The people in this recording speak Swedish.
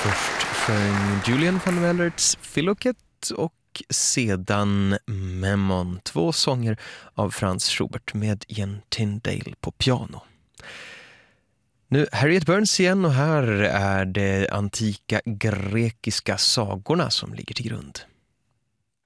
Först sjöng Julian van Wellerts Philoket och sedan Memon, 2 sånger av Franz Schubert med Ian Tyndale på piano. Nu Harriet Burns igen, och här är det antika grekiska sagorna som ligger till grund.